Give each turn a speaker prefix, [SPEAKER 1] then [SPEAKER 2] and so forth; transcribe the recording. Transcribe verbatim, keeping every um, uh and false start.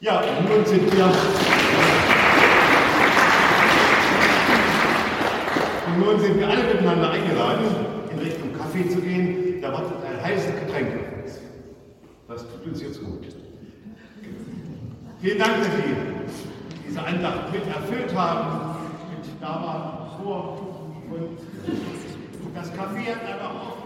[SPEAKER 1] Ja, und nun sind wir, und nun sind wir alle miteinander eingeladen, in Richtung Kaffee zu gehen. Da wartet ein heißes Getränk auf uns. Das tut uns jetzt gut. Vielen Dank, dass Sie diese Andacht mit erfüllt haben, mit da waren vor und das Kaffee hat aber auch